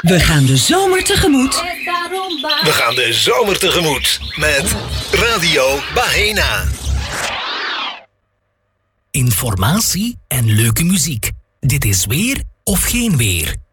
We gaan de zomer tegemoet. We gaan de zomer tegemoet met Radio Bahena. Informatie en leuke muziek. Dit is Weer of Geen Weer.